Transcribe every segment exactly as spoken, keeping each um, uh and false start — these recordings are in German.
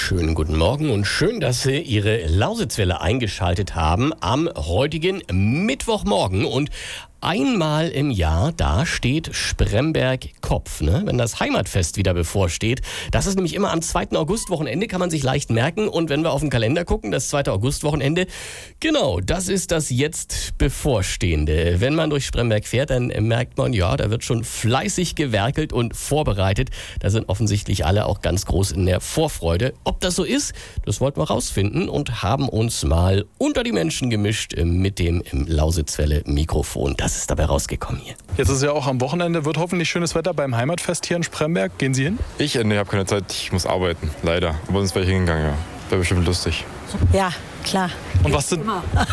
schönen guten Morgen und schön, dass Sie Ihre Lausitzwelle eingeschaltet haben am heutigen Mittwochmorgen. Und einmal im Jahr, da steht Spremberg Kopf, ne? Wenn das Heimatfest wieder bevorsteht. Das ist nämlich immer am zweiten Augustwochenende, kann man sich leicht merken. Und wenn wir auf den Kalender gucken, das zweite Augustwochenende, genau, das ist das jetzt bevorstehende. Wenn man durch Spremberg fährt, dann merkt man, ja, da wird schon fleißig gewerkelt und vorbereitet. Da sind offensichtlich alle auch ganz groß in der Vorfreude. Ob das so ist, das wollten wir rausfinden und haben uns mal unter die Menschen gemischt mit dem Lausitzwelle-Mikrofon. Das ist dabei rausgekommen hier. Jetzt ist ja auch am Wochenende, wird hoffentlich schönes Wetter beim Heimatfest hier in Spremberg. Gehen Sie hin? Ich äh, nee, habe keine Zeit, ich muss arbeiten, leider. Aber sonst wäre ich hingegangen, ja. Wäre bestimmt lustig. Ja, klar. Und was sind,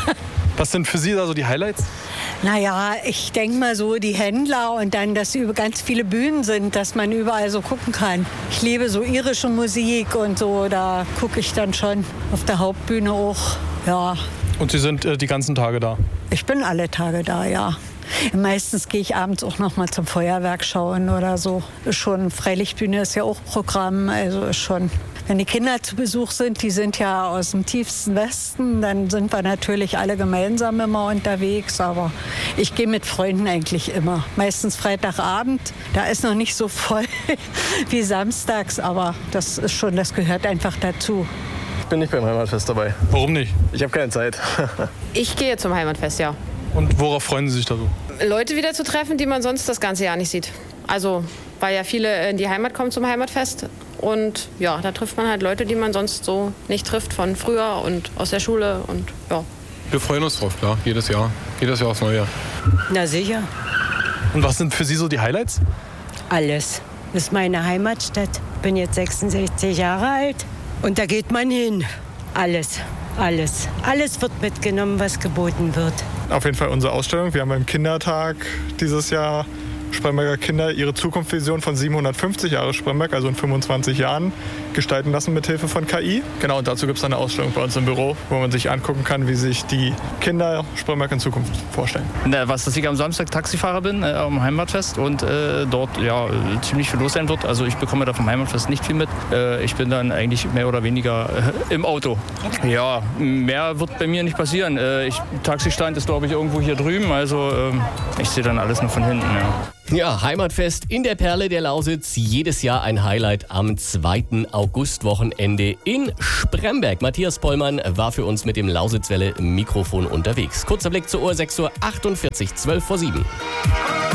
was sind für Sie da so die Highlights? Naja, ich denke mal so die Händler und dann, dass über ganz viele Bühnen sind, dass man überall so gucken kann. Ich liebe so irische Musik und so, da gucke ich dann schon auf der Hauptbühne auch, ja. Und Sie sind äh, die ganzen Tage da? Ich bin alle Tage da, ja. Meistens gehe ich abends auch noch mal zum Feuerwerk schauen oder so. Ist schon, Freilichtbühne ist ja auch Programm, also ist schon. Wenn die Kinder zu Besuch sind, die sind ja aus dem tiefsten Westen, dann sind wir natürlich alle gemeinsam immer unterwegs. Aber ich gehe mit Freunden eigentlich immer. Meistens Freitagabend, da ist noch nicht so voll wie samstags, aber das ist schon, das gehört einfach dazu. Ich bin nicht beim Heimatfest dabei. Warum nicht? Ich habe keine Zeit. Ich gehe zum Heimatfest, ja. Und worauf freuen Sie sich da so? Leute wieder zu treffen, die man sonst das ganze Jahr nicht sieht. Also, weil ja viele in die Heimat kommen zum Heimatfest. Und ja, da trifft man halt Leute, die man sonst so nicht trifft von früher und aus der Schule und ja. Wir freuen uns drauf, klar, jedes Jahr. Jedes Jahr aufs Neue. Na sicher. Und was sind für Sie so die Highlights? Alles. Das ist meine Heimatstadt. Ich bin jetzt sechsundsechzig Jahre alt und da geht man hin. Alles, alles. Alles wird mitgenommen, was geboten wird. Auf jeden Fall unsere Ausstellung. Wir haben beim Kindertag dieses Jahr Spremberger Kinder ihre Zukunftsvision von siebenhundertfünfzig Jahre Spremberg, also in fünfundzwanzig Jahren, gestalten lassen mit Hilfe von K I. Genau, und dazu gibt es eine Ausstellung bei uns im Büro, wo man sich angucken kann, wie sich die Kinder Spremberg in Zukunft vorstellen. Na, was, dass ich am Samstag Taxifahrer bin, äh, am Heimatfest und äh, dort ja, äh, ziemlich viel los sein wird. Also ich bekomme da vom Heimatfest nicht viel mit. Äh, ich bin dann eigentlich mehr oder weniger äh, im Auto. Ja, mehr wird bei mir nicht passieren. Äh, ich, Taxistand ist, glaube ich, irgendwo hier drüben. Also äh, ich sehe dann alles nur von hinten. Ja. Ja, Heimatfest in der Perle der Lausitz. Jedes Jahr ein Highlight am zweiten Augustwochenende in Spremberg. Matthias Pollmann war für uns mit dem Lausitzwelle-Mikrofon unterwegs. Kurzer Blick zur Uhr, sechs Uhr achtundvierzig, zwölf vor sieben.